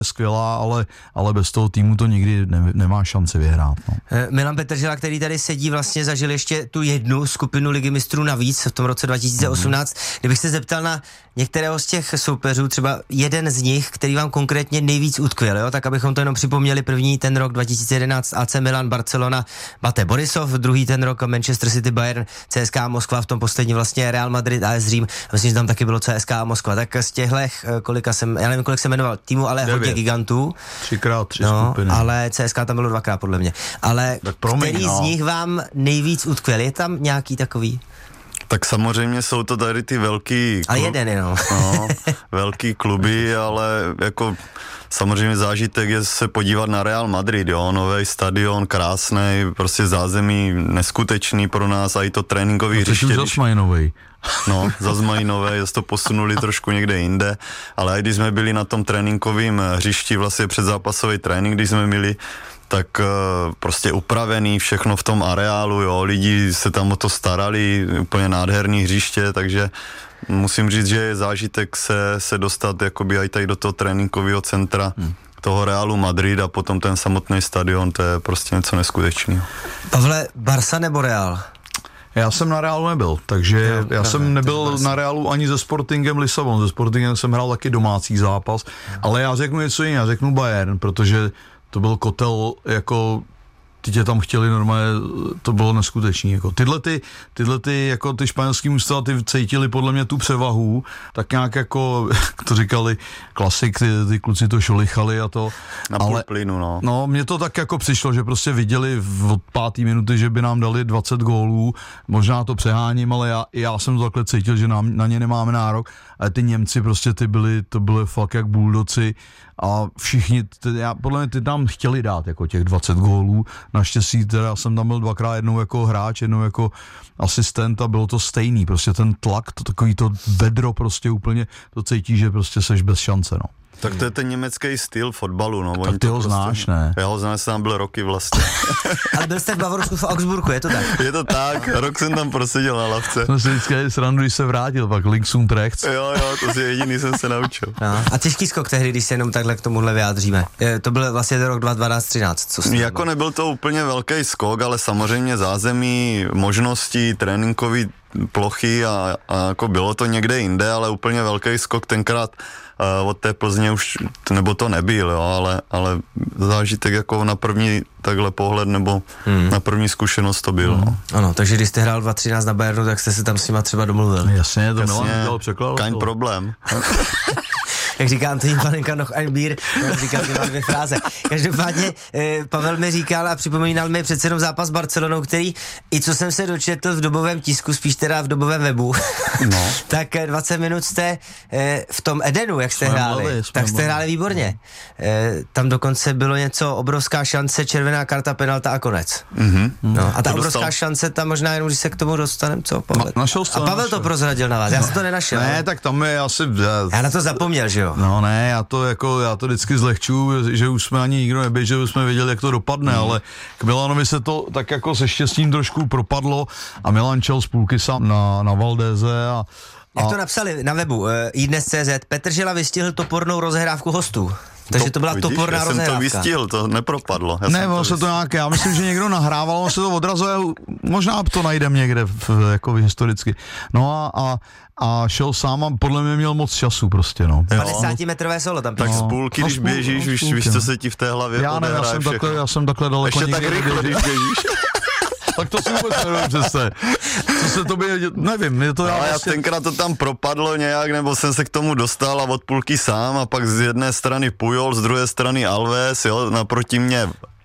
skvělá, ale bez toho týmu to nikdy nemá šanci vyhrát. No. Milan Petržela, který tady sedí, vlastně zažil ještě tu jednu skupinu Ligy mistrů navíc v tom roce 2018. Kdybych se zeptal na některého z těch soupeřů, třeba jeden z nich, který vám konkrétně nejvíc utkvěl, jo? Tak abychom to jenom připomněli, první ten rok 2011 AC Milan, Barcelona, Bate Borisov, druhý ten rok Manchester City, Bayern, CSKA Moskva, v tom poslední vlastně Real Madrid, AS Řím, myslím, že tam taky bylo CSKA Moskva. Tak z těchto, já nevím, kolik se jmenoval týmu, ale 9. Hodně gigantů. 3x3 skupiny. Ale CSKA tam bylo 2x podle mě. Ale který z nich vám nejvíc utkvěl? Je tam nějaký takový? Tak samozřejmě jsou to tady ty velký... A jeden jenom. No, velký kluby, ale jako samozřejmě zážitek je se podívat na Real Madrid, jo, nový stadion, krásný, prostě zázemí neskutečný pro nás a i to tréninkový hřiště. No, zas mají novej. No, zase mají nové, zase to posunuli trošku někde jinde, ale i když jsme byli na tom tréninkovém hřišti, vlastně předzápasový trénink, když jsme měli, tak prostě upravený všechno v tom areálu, jo, lidi se tam o to starali, úplně nádherný hřiště, takže musím říct, že je zážitek se dostat jakoby aj tady do toho tréninkového centra toho Realu Madrid a potom ten samotný stadion, to je prostě něco neskutečného. Pavle, Barsa nebo Real? Já jsem na Realu nebyl, takže já jsem nebyl na Realu ani se Sportingem Lisabon. Se Sportingem jsem hrál taky domácí zápas, ale já řeknu něco jiného, já řeknu Bayern, protože to byl kotel, jako ty tě tam chtěli normálně, to bylo neskutečný, jako tyhle ty jako ty španělský mužstva, ty cítili podle mě tu převahu, tak nějak jako, to říkali klasik, ty kluci to šolichali a to. Na půl plynu, no. No, mně to tak jako přišlo, že prostě viděli od 5. minuty, že by nám dali 20 gólů, možná to přeháním, ale já jsem to takhle cítil, že na ně nemáme nárok, ale ty Němci prostě to byly fakt jak buldoci a všichni, podle mě ty tam chtěli dát jako těch 20 gólů, naštěstí teda já jsem tam byl 2x, jednou jako hráč, jednou jako asistent a bylo to stejný, prostě ten tlak, to takový to vedro prostě úplně, to cítí, že prostě seš bez šance, no. Tak to je ten německý styl fotbalu, no. Tak ty ho znáš, ne? Já ho znám, jsem tam byl roky vlastně. Ale byl jste v Bavorsku v Augsburgu, je to tak? Je to tak, rok jsem tam proseděl na lavce. Jsem si vždycky srandu, když se vrátil, pak links und rechts. Jo, to si jediný jsem se naučil. No. A těžký skok tehdy, když se jenom takhle k tomuhle vyjádříme. To byl vlastně ten rok 2012-13. Jako nebyl to úplně velký skok, ale samozřejmě zázemí, možnosti, tréninkový plochy a jako bylo to někde jinde, ale úplně velký skok tenkrát od té Plzně už, nebo to nebyl, jo, ale zážitek jako na první takhle pohled, nebo na první zkušenost to byl. No. Ano, takže když jste hrál 2013 na Bayernu, tak jste se tam s nima třeba domluvil. Jasně, to Milan překlad. Kaň problém. Jak říká Antonín Panenka, noch ein Bier, říkal ty dvě fráze. Každopádně Pavel mi říkal a připomínal mi přece jenom zápas s Barcelonou, který, i co jsem se dočetl v dobovém tisku, spíš teda v dobovém webu, no. Tak 20 minut jste v tom Edenu, jak jste hráli, tak jste hráli výborně. Tam dokonce bylo něco, obrovská šance, červená karta, penalta a konec. Mm-hmm. No, a ta obrovská šance, tam možná jenom, když se k tomu dostaneme, co Pavel? A Pavel to prozradil na vás, já jsem to nenašel. Ne, tak tam je asi... Já na to zapomněl, že jo? No ne, já to vždycky zlehčuju, že už jsme ani nikdo neběžel, že už jsme věděli, jak to dopadne, ale k Milanovi se to tak jako se štěstím trošku propadlo a Milan čel z půlky sám na Valdéze a jak to napsali na webu iDnes.cz, Petržela vystihl topornou rozehrávku hostů. Takže to byla toporná rozehrávka. Já jsem to vystihl, to nepropadlo. Já myslím, že někdo nahrával, on se to odrazuje, možná to najdem někde jako historicky. No a šel sám a podle mě měl moc času prostě, no. 50metrové solo tam. Tak z půlky, když běžíš, víš, co se ti v té hlavě odehraje všechno. Já jsem takhle daleko ještě tak rychle, když běžíš. Tak to si vůbec nevím přece. Co se tobě, nevím, je to ale já tenkrát to tam propadlo nějak, nebo jsem se k tomu dostal a od půlky sám a pak z jedné strany Pujol, z druhé strany Alves, jo, naproti mě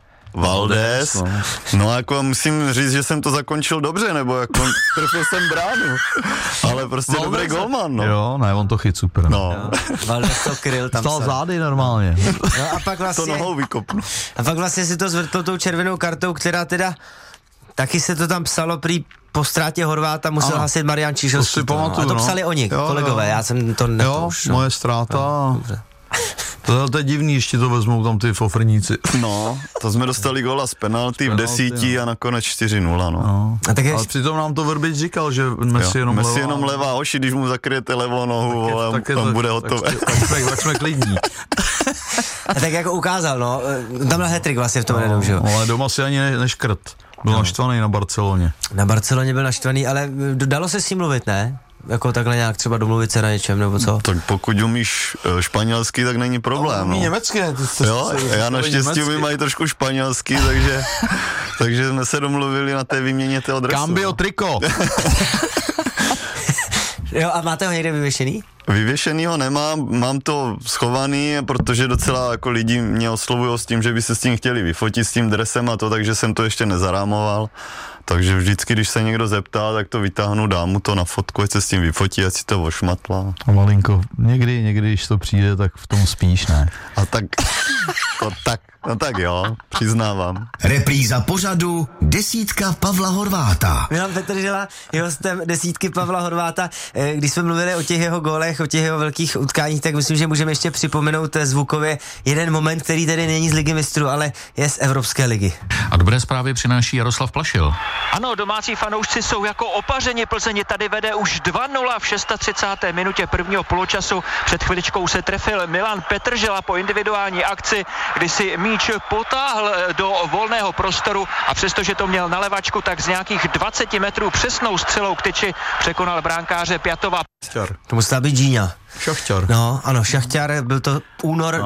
Valdés. No jako musím říct, že jsem to zakončil dobře, nebo jako trefil jsem bránu. Ale prostě dobrý golman, no. Jo, ne, on to chyt super. No. Valdés to kryl tam. Stál zády normálně. No a pak vlastně... To nohou vykopnu. A pak vlastně si to zvrtlo tou červenou kartou, která teda... Taky se to tam psalo prý po ztrátě Horváta musel hasit Marian Čižovský. A to psali oni, kolegové, já jsem to nepouštěl. Jo, moje ztráta. No, to je divný, ještě to vezmou tam ty fofrníci. No, to jsme dostali góla z penalty v 10 a nakonec 4-0, no. Ale přitom nám to Vrbič říkal, že Messi jenom levá oši, když mu zakryjete levou nohu, on bude hotový. Tak jsme klidní. A tak jako ukázal, no, tam na hat-trick vlastně v tom jednou, že jo. Ale doma si ani neškrt. Byl naštvaný na Barceloně. Na Barceloně byl naštvaný, ale dalo se s ním mluvit, ne? Jako takhle nějak třeba domluvit se na něčem, nebo co? Tak pokud umíš španělsky, tak není problém. Umí německé. Jo, já naštěstí umím i trošku španělsky, takže jsme se domluvili na té výměně té adresy. Cambio triko. Jo, a máte ho někde vyvěšený? Vyvěšený ho nemám, mám to schovaný, protože docela jako lidi mě oslovují s tím, že by se s tím chtěli vyfotit s tím dresem a to, takže jsem to ještě nezarámoval. Takže vždycky, když se někdo zeptá, tak to vytáhnu, dám mu to na fotku, ať se s tím vyfotí, ať si to ošmatla. A malinko, někdy, když to přijde, tak v tom spíš, ne? A tak, no tak jo, přiznávám. Repríza pořadu Desítka Pavla Horváta. Milan Petržela je hostem Desítky Pavla Horváta. Když jsme mluvili o těch jeho gólech, o těch jeho velkých utkáních, tak myslím, že můžeme ještě připomenout zvukově jeden moment, který tedy není z Ligy mistrů, ale je z Evropské ligy. A dobré zprávy přináší Jaroslav Plašil. Ano, domácí fanoušci jsou jako opařeni. Plzeň tady vede už 2-0 v 36. minutě prvního poločasu. Před chviličkou se trefil Milan Petržela po individuální akci, kdy si míč potáhl do volného prostoru a přestože to měl na levačku, tak z nějakých 20 metrů přesnou střelou k tyči překonal bránkáře Pjatova. To musela být Gíňa. Šachtar. No, ano, Šachtar, byl to únor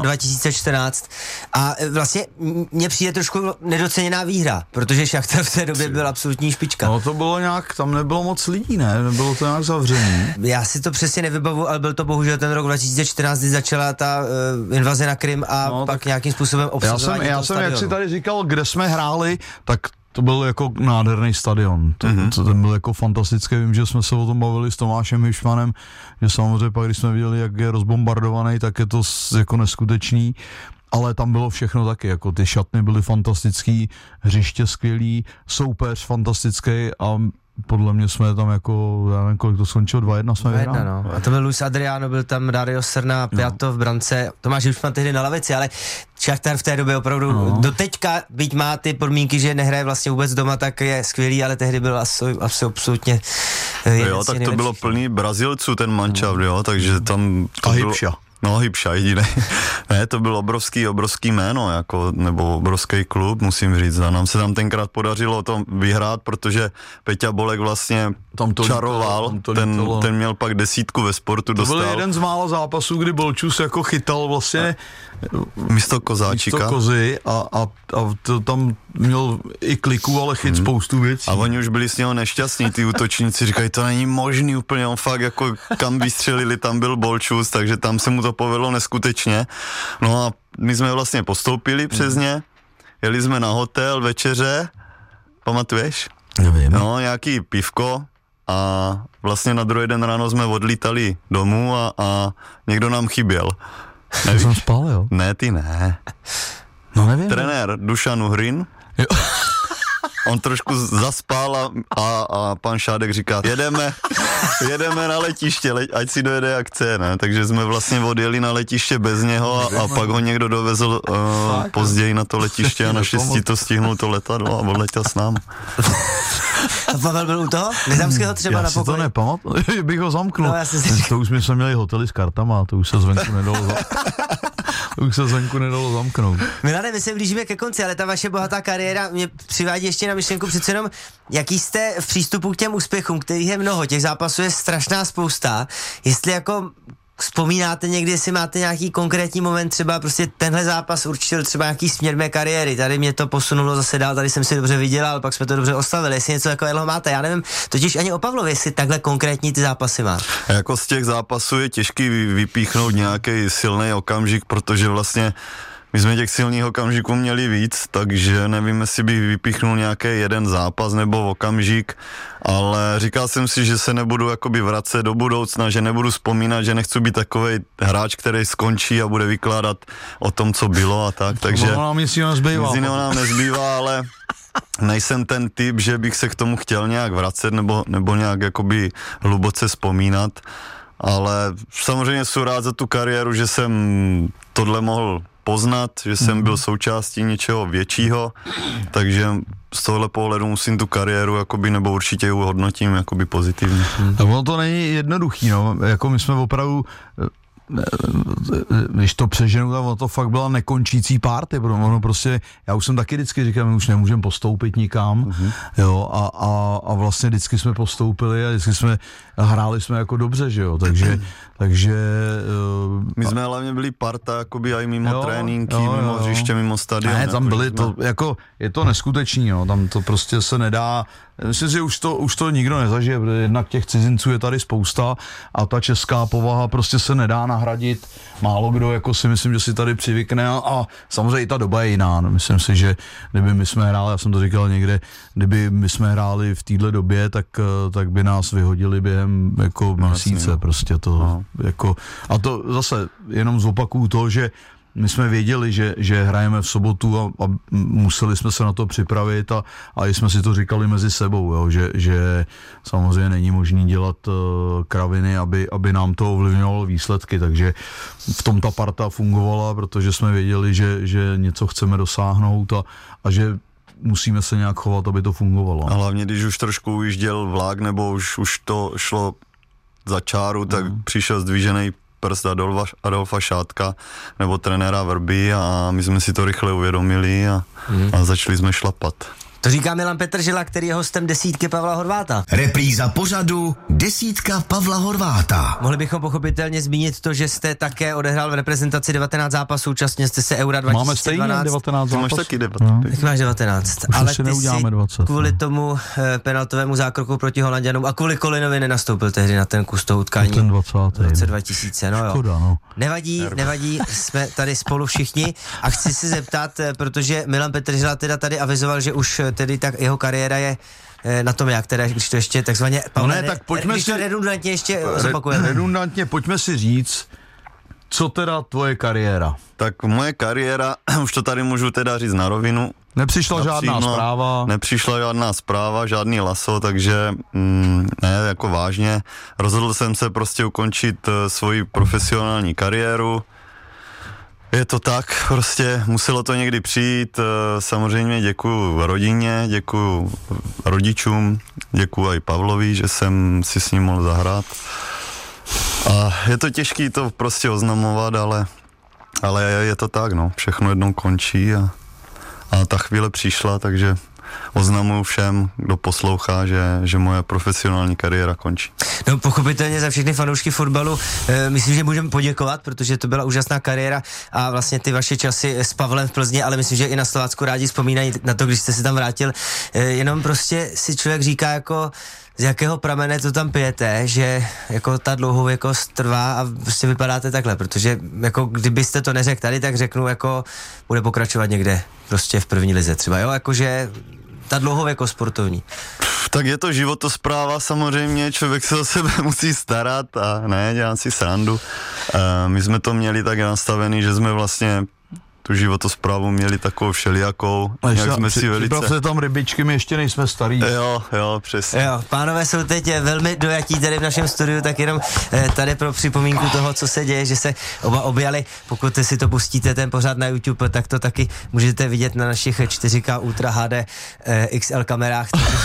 2014 a vlastně mně přijde trošku nedoceněná výhra, protože Šachtar v té době byl absolutní špička. No to bylo nějak, tam nebylo moc lidí, ne? Nebylo to nějak zavřený. Já si to přesně nevybavu, ale byl to bohužel ten rok 2014, kdy začala ta invaze na Krym a no, pak nějakým způsobem obsazování Já jsem, jak si tady říkal, kde jsme hráli, tak to byl jako nádherný stadion. Ten byl jako fantastický. Vím, že jsme se o tom bavili s Tomášem Hišmanem, že samozřejmě pak, když jsme viděli, jak je rozbombardovaný, tak je to jako neskutečný. Ale tam bylo všechno taky, jako ty šatny byly fantastický, hřiště skvělý, soupeř fantastický a podle mě jsme tam jako, já nevím, kolik to skončilo, 2-1 jsme vyhráli. No. A to byl Luis Adriano, byl tam Dario Serna, Pjatov v brance, Tomáš Hišman tehdy na lavici, ale Šachtar v té době opravdu do teďka, byť má ty podmínky, že nehraje vlastně vůbec doma, tak je skvělý, ale tehdy byl asi absolutně jo, tak to bylo plný Brazilců ten mančaft, jo, takže tam to a bylo... Hybša. No, Hybša jediný. Ne, to byl obrovský jméno, jako, nebo obrovský klub, musím říct. A nám se tam tenkrát podařilo to vyhrát, protože Peťa Bolek vlastně tam to čaroval, ten měl pak 10 ve sportu, dostal. To byl jeden z mála zápasů, kdy Bolčus jako chytal vlastně místo Kozáčika. Místo Kozy a to tam měl i kliku, ale chyt spoustu věcí. A oni už byli s něho nešťastní, ty útočníci, říkají, to není možný úplně, on fakt jako kam vystřelili, tam byl Bolčus, takže tam se mu to povedlo neskutečně. No a my jsme vlastně postoupili přes ně, jeli jsme na hotel, večeře, pamatuješ? Nevím. No, nějaký pivko a vlastně na druhý den ráno jsme odlítali domů a někdo nám chyběl. Já jsem spal, jo? Ne, ty ne. No nevím. Trenér Dušan Uhrin. Jo. On trošku zaspal a pan Šádek říká, jedeme na letiště, ať si dojede jak chce, ne? Takže jsme vlastně odjeli na letiště bez něho a pak ho někdo dovezl později na to letiště a naštěstí to stihnul to letadlo a odletěl s námi. A Pavel byl u toho? Nezamského třeba na pokoji? Já si to nepamatuju, bych ho zamknul. No, to už jsme měli hotely s kartama, to už se zvenku nedalo zamknout. Milane, my se blížíme ke konci, ale ta vaše bohatá kariéra mě přivádí ještě na myšlenku přece jenom, jaký jste v přístupu k těm úspěchům, kterých je mnoho, těch zápasů je strašná spousta, jestli jako vzpomínáte někdy, jestli máte nějaký konkrétní moment, třeba prostě tenhle zápas určil třeba nějaký směr mé kariéry, tady mě to posunulo zase dál, tady jsem si dobře vydělal, pak jsme to dobře oslavili, jestli něco takového máte, já nevím, totiž ani o Pavlovi, jestli takhle konkrétní ty zápasy má. A jako z těch zápasů je těžký vypíchnout nějaký silný okamžik, protože vlastně my jsme těch silných okamžiků měli víc, takže nevím, jestli bych vypíchnul nějaký jeden zápas nebo okamžik, ale říkal jsem si, že se nebudu jakoby vracet do budoucna, že nebudu vzpomínat, že nechci být takovej hráč, který skončí a bude vykládat o tom, co bylo a tak, takže nic jiného nám nezbývá, ale nejsem ten typ, že bych se k tomu chtěl nějak vracet nebo nějak jakoby hluboce vzpomínat, ale samozřejmě jsem rád za tu kariéru, že jsem tohle mohl poznat, že jsem byl součástí něčeho většího, takže z tohle pohledu musím tu kariéru jakoby, nebo určitě ji hodnotím jakoby pozitivně. Tak ono to není jednoduchý, no, jako my jsme opravdu když to přeženu, tak to fakt byla nekončící party, ono prostě, já už jsem taky vždycky říkal, my už nemůžeme postoupit nikam, jo, a vlastně vždycky jsme postoupili a vždycky jsme hráli jsme jako dobře, že jo, takže my jsme hlavně byli parta, jakoby aj mimo tréninky, mimo hřiště, mimo stadion. Ne, tam byli to, jako, je to neskutečný, jo, tam to prostě se nedá, myslím, že už to nikdo nezažije, protože jednak těch cizinců je tady spousta a ta česká povaha prostě se nedá nahradit, málo kdo jako si myslím, že si tady přivykne a samozřejmě i ta doba je jiná, no, myslím si, že kdyby my jsme hráli, já jsem to říkal někde, kdyby my jsme hráli v téhle době, tak by nás vyhodili během jako měsíce, prostě to jako, a to zase jenom zopakuju to, že my jsme věděli, že hrajeme v sobotu a museli jsme se na to připravit a jsme si to říkali mezi sebou, jo, že samozřejmě není možné dělat kraviny, aby nám to ovlivňovalo výsledky, takže v tom ta parta fungovala, protože jsme věděli, že něco chceme dosáhnout a že musíme se nějak chovat, aby to fungovalo. A hlavně, když už trošku ujížděl vlak, nebo už to šlo za čáru, tak přišel zdvížený prst Adolfa Šátka nebo trenéra Vrby a my jsme si to rychle uvědomili a začali jsme šlapat. To říká Milan Petržela, který je hostem desítky Pavla Horváta. Repríza pořadu desítka Pavla Horváta. Mohli bychom pochopitelně zmínit to, že jste také odehrál v reprezentaci 19 zápasů, účastnil jste se Eura 2012. Máme stejně 19 zápasů. Máš taky 19. Tak máš 19. Ale ty si 20. kvůli tomu penaltovému zákroku proti Holanďanům a kvůli Kolinovi nenastoupil tehdy na ten kus toho utkání. Ten 20. V roce 2000, no jo. Škoda, no. Nevadí, jsme tady spolu všichni a chci se zeptat, protože Milan Petržela teda tady avizoval, že už tedy tak jeho kariéra je na tom jak, teda, když to ještě takzvaně... Tak pojďme když si... to redundantně ještě zopakujeme. Redundantně pojďme si říct, co teda tvoje kariéra? Tak moje kariéra, už to tady můžu teda říct na rovinu. Nepřišla žádná zpráva? Nepřišla žádná zpráva, žádný laso, takže ne, jako vážně. Rozhodl jsem se prostě ukončit svoji profesionální kariéru. Je to tak, prostě muselo to někdy přijít, samozřejmě děkuju rodině, děkuju rodičům, děkuju i Pavlovi, že jsem si s ním mohl zahrát. A je to těžký to prostě oznamovat, ale je to tak, no, všechno jednou končí a ta chvíle přišla, takže oznamuju všem, kdo poslouchá, že moje profesionální kariéra končí. No pochopitelně za všechny fanoušky fotbalu myslím, že můžeme poděkovat, protože to byla úžasná kariéra a vlastně ty vaše časy s Pavlem v Plzni, ale myslím, že i na Slovácku rádi vzpomínají na to, když jste se tam vrátil. Jenom prostě si člověk říká jako z jakého pramene to tam pijete, že jako ta dlouhověkost trvá a prostě vypadáte takhle, protože jako kdybyste to neřekl tady, tak řeknu jako bude pokračovat někde prostě v první lize třeba, jo, jakože ta dlouhověkost sportovní. Tak je to životospráva samozřejmě, člověk se o sebe musí starat a ne, dělám si srandu. My jsme to měli tak nastavený, že jsme vlastně tu životosprávu měli takovou všelijakou, jak jsme si velice... Připravte tam rybičky, my ještě nejsme starý. Jo, přesně. Jo, pánové jsou teď velmi dojatí tady v našem studiu, tak jenom tady pro připomínku toho, co se děje, že se oba objali. Pokud si to pustíte, ten pořád na YouTube, tak to taky můžete vidět na našich 4K Ultra HD XL kamerách.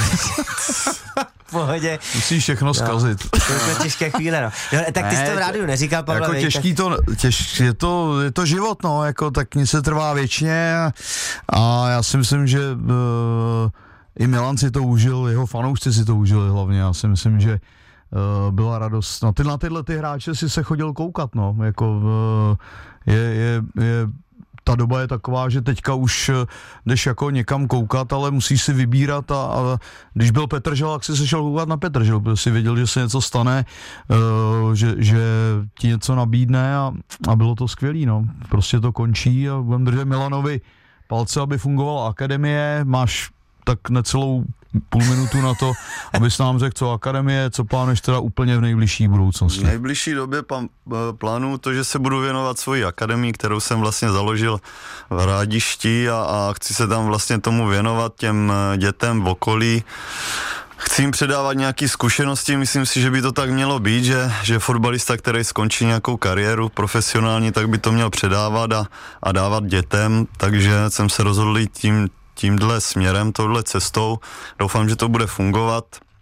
Pohodě. Musíš všechno zkazit. To je těžké chvíle, no. Tak ty jsi to v rádiu neříkal, Pavle. Jako těžký to, je to život, no, jako tak nic se trvá věčně a já si myslím, že i Milan si to užil, jeho fanoušci si to užili hlavně, já si myslím, že byla radost. Na tyhle ty hráče si se chodil koukat, no, jako ta doba je taková, že teďka už jdeš jako někam koukat, ale musíš si vybírat a když byl Petržel, tak si se šel koukat na Petržel, protože si věděl, že se něco stane, že ti něco nabídne a bylo to skvělý, no. Prostě to končí a budeme držet Milanovi palce, aby fungovala akademie, máš tak necelou půl minutu na to, abys nám řekl, co akademie, co plánuješ teda úplně v nejbližší budoucnosti. V nejbližší době plánuju to, že se budu věnovat svoji akademii, kterou jsem vlastně založil v Rádišti a chci se tam vlastně tomu věnovat těm dětem v okolí. Chci jim předávat nějaké zkušenosti, myslím si, že by to tak mělo být, že fotbalista, který skončí nějakou kariéru profesionální, tak by to měl předávat a dávat dětem, takže jsem se rozhodl tímhle směrem, touhle cestou. Doufám, že to bude fungovat.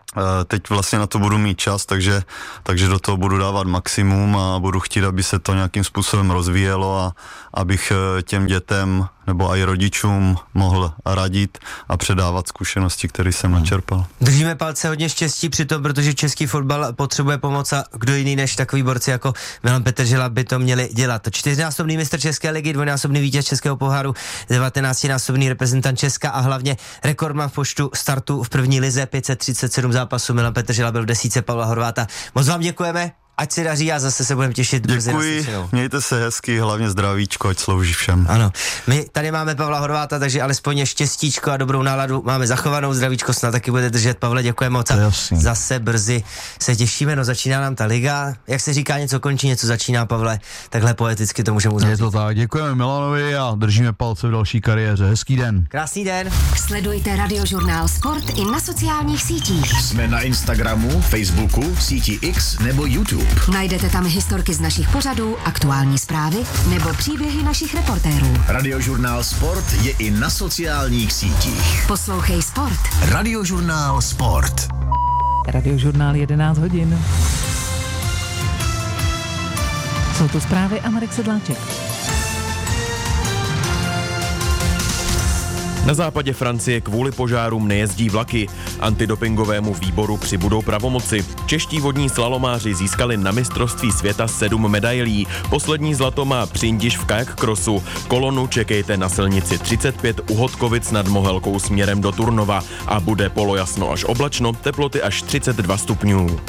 teď vlastně na to budu mít čas, takže do toho budu dávat maximum a budu chtít, aby se to nějakým způsobem rozvíjelo a abych těm dětem nebo i rodičům mohl radit a předávat zkušenosti, které jsem načerpal. Držíme palce, hodně štěstí při tom, protože český fotbal potřebuje pomoc a kdo jiný než takový borci jako Milan Petržela by to měli dělat. 4násobný mistr České ligy, 2násobný vítěz Českého poháru, 19násobný reprezentant Česka a hlavně rekordman v počtu startů v první lize, 537 zápasů. Milan Petržela byl v desítce Pavla Horváta. Moc vám děkujeme. Ať se daří a zase se budeme těšit. Děkuji, mějte se hezky, hlavně zdravíčko, ať slouží všem. Ano, my tady máme Pavla Horváta, takže alespoň štěstíčko a dobrou náladu máme zachovanou, zdravíčko snad taky bude držet. Pavle, děkujeme moc a zase brzy se těšíme, no začíná nám ta liga, jak se říká, něco končí, něco začíná, Pavle, takhle poeticky to můžeme uzavřít. Je to tak, děkujeme Milanovi a držíme palce v další kariéře, hezký den. Krásný den. Sledujte Radiožurnál Sport i na sociálních sítích. Jsme na Instagramu, Facebooku, síti X nebo YouTube. Najdete tam historky z našich pořadů, aktuální zprávy nebo příběhy našich reportérů. Radiožurnál Sport je i na sociálních sítích. Poslouchej Sport. Radiožurnál Sport. Radiožurnál 11 hodin. Jsou to zprávy a Marek Sedláček. Na západě Francie kvůli požárům nejezdí vlaky. Antidopingovému výboru přibudou pravomoci. Čeští vodní slalomáři získali na mistrovství světa 7 medailí. Poslední zlato má Přindiš v kajak crossu. Kolonu čekejte na silnici 35 u Hodkovic nad Mohelkou směrem do Turnova a bude polojasno až oblačno, teploty až 32 stupňů.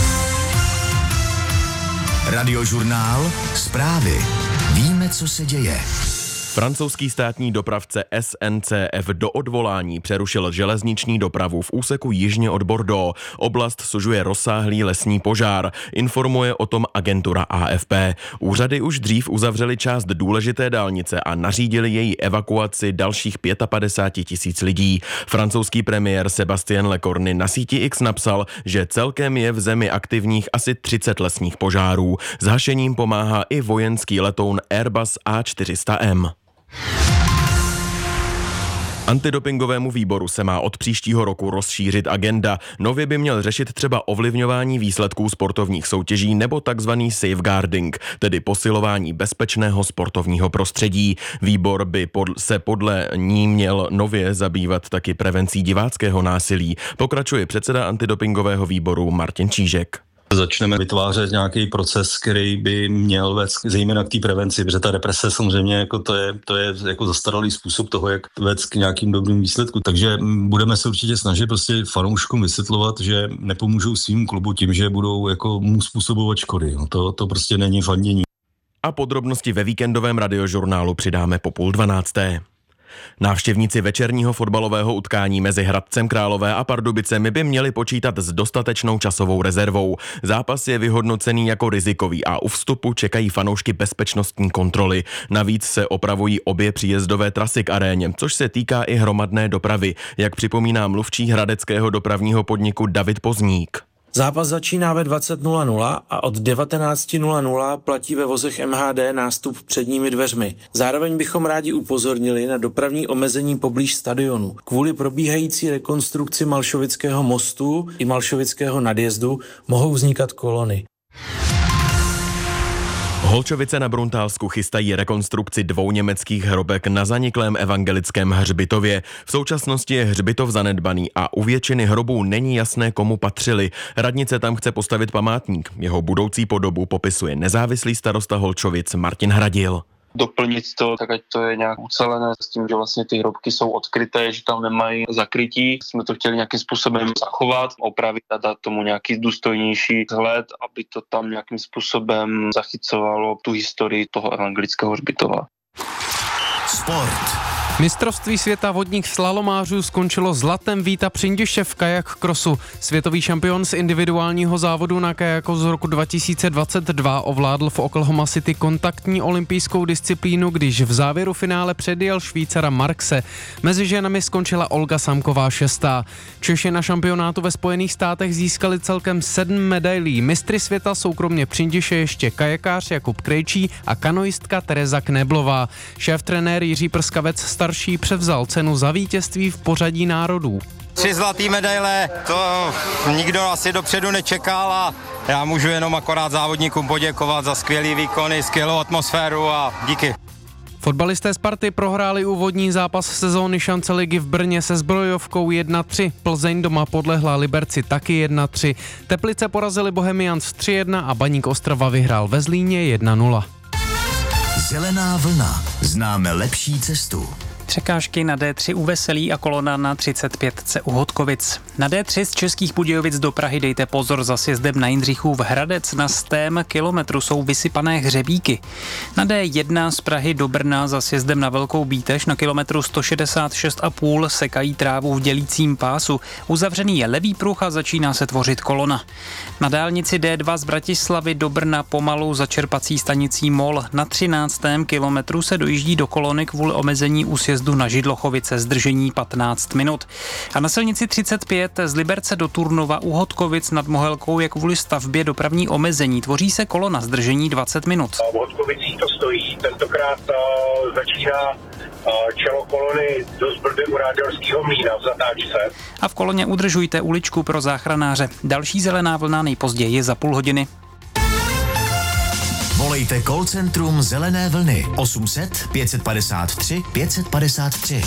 Radiožurnál Zprávy. Víme, co se děje. Francouzský státní dopravce SNCF do odvolání přerušil železniční dopravu v úseku jižně od Bordeaux. Oblast sužuje rozsáhlý lesní požár, informuje o tom agentura AFP. Úřady už dřív uzavřely část důležité dálnice a nařídili její evakuaci dalších 55 000 lidí. Francouzský premiér Sébastien Lecornu na síti X napsal, že celkem je v zemi aktivních asi 30 lesních požárů. S hašením pomáhá i vojenský letoun Airbus A400M. Antidopingovému výboru se má od příštího roku rozšířit agenda. Nově by měl řešit třeba ovlivňování výsledků sportovních soutěží nebo takzvaný safeguarding, tedy posilování bezpečného sportovního prostředí. Výbor by se podle ní měl nově zabývat taky prevencí diváckého násilí, pokračuje předseda antidopingového výboru Martin Čížek. Začneme vytvářet nějaký proces, který by měl vést zejména k té prevenci, protože ta represe samozřejmě jako to je jako zastaralý způsob toho, jak vést k nějakým dobrým výsledku. Takže budeme se určitě snažit prostě fanouškům vysvětlovat, že nepomůžou svým klubu tím, že budou jako mu způsobovat škody. No to prostě není fandění. A podrobnosti ve víkendovém radiožurnálu přidáme po 11:30. Návštěvníci večerního fotbalového utkání mezi Hradcem Králové a Pardubicemi by měli počítat s dostatečnou časovou rezervou. Zápas je vyhodnocený jako rizikový a u vstupu čekají fanoušky bezpečnostní kontroly. Navíc se opravují obě příjezdové trasy k aréně, což se týká i hromadné dopravy, jak připomíná mluvčí hradeckého dopravního podniku David Pozník. Zápas začíná ve 20:00 a od 19:00 platí ve vozech MHD nástup předními dveřmi. Zároveň bychom rádi upozornili na dopravní omezení poblíž stadionu. Kvůli probíhající rekonstrukci Malšovického mostu i Malšovického nadjezdu mohou vznikat kolony. Holčovice na Bruntálsku chystají rekonstrukci 2 německých hrobek na zaniklém evangelickém hřbitově. V současnosti je hřbitov zanedbaný a u většiny hrobů není jasné, komu patřili. Radnice tam chce postavit památník. Jeho budoucí podobu popisuje nezávislý starosta Holčovic Martin Hradil. Doplnit to, tak ať to je nějak ucelené s tím, že vlastně ty hrobky jsou odkryté, že tam nemají zakrytí. Jsme to chtěli nějakým způsobem zachovat, opravit a dát tomu nějaký důstojnější vzhled, aby to tam nějakým způsobem zachycovalo tu historii toho evangelického hřbitova. Sport. Mistrovství světa vodních slalomářů skončilo zlatem Víta Přindiše v kajak crossu. Světový šampion z individuálního závodu na kajaku z roku 2022 ovládl v Oklahoma City kontaktní olympijskou disciplínu, když v závěru finále předjel Švýcara Markse. Mezi ženami skončila Olga Samková 6. Češi na šampionátu ve Spojených státech získali celkem 7 medailí. Mistry světa jsou kromě Přindiše ještě kajakář Jakub Krejčí a kanoistka Tereza Kneblová. Šéf trenér Jiří Prskavec starší převzal cenu za vítězství v pořadí národů. 3 zlatý medaile, to nikdo asi dopředu nečekal a já můžu jenom akorát závodníkům poděkovat za skvělý výkony, skvělou atmosféru a díky. Fotbalisté Sparty prohráli úvodní zápas sezóny šance ligy v Brně se Zbrojovkou 1-3. Plzeň doma podlehla Liberci taky 1-3. Teplice porazili Bohemians 3-1 a Baník Ostrava vyhrál ve Zlíně 1-0. Zelená vlna. Známe lepší cestu. Překážky na D3 u Veselí a kolona na 35 u Hodkovic. Na D3 z Českých Budějovic do Prahy dejte pozor za sjezdem na Jindřichův Hradec. Na 100 kilometru jsou vysypané hřebíky. Na D1 z Prahy do Brna za sjezdem na Velkou Bítež na kilometru 166,5 sekají trávu v dělícím pásu. Uzavřený je levý pruh a začíná se tvořit kolona. Na dálnici D2 z Bratislavy do Brna pomalu za čerpací stanicí Mol. Na 13. kilometru se dojíždí do kolony kvůli omezení u sjezdu na Židlochovice, zdržení 15 minut. A na silnici 35 z Liberce do Turnova u Hodkovic nad Mohelkou je kvůli stavbě dopravní omezení. Tvoří se kolona, zdržení 20 minut. V Hodkovicích to stojí, tentokrát začíná čelo kolony do Zbrdy u Rádělského mlýna v zatáčce. A v koloně udržujte uličku pro záchranáře. Další zelená vlna nejpozději za půl hodiny. Volejte call centrum Zelené vlny 800 553 553.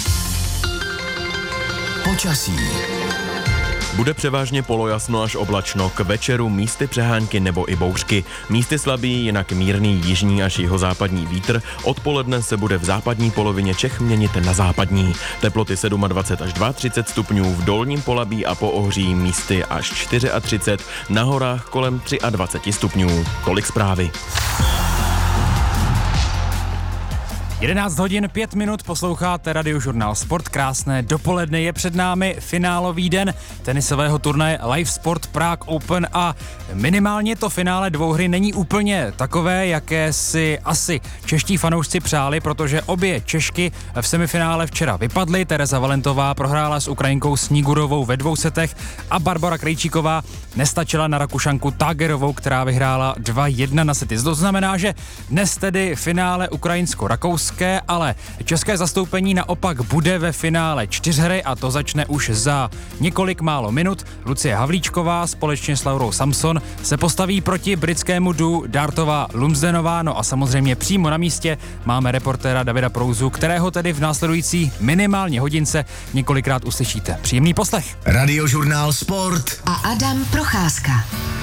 Počasí. Bude převážně polojasno až oblačno, k večeru místy přehánky nebo i bouřky. Místy slabý, jinak mírný jižní až jihozápadní vítr. Odpoledne se bude v západní polovině Čech měnit na západní. Teploty 27 až 32 stupňů, v dolním Polabí a Poohří místy až 34, na horách kolem 23 stupňů. Tolik zprávy. 11 hodin 5 minut, posloucháte Radiožurnál Sport, krásné dopoledne, je před námi finálový den tenisového turnaje Live Sport Prague Open a minimálně to finále dvouhry není úplně takové, jaké si asi čeští fanoušci přáli, protože obě Češky v semifinále včera vypadly. Tereza Valentová prohrála s Ukrajinkou Snigurovou ve 2 setech a Barbora Krejčíková nestačila na Rakušanku Tagerovou, která vyhrála 2-1 na sety. To znamená, že dnes tedy finále ukrajinsko-rakouské, ale české zastoupení naopak bude ve finále 4hry a to začne už za několik málo minut. Lucie Havlíčková společně s Laurou Samson se postaví proti britskému duu Dartová Lumsdenová, no a samozřejmě přímo na místě máme reportéra Davida Prouzu, kterého tedy v následující minimálně hodince několikrát uslyšíte. Příjemný poslech. Radiožurnál Sport a Adam Procházka.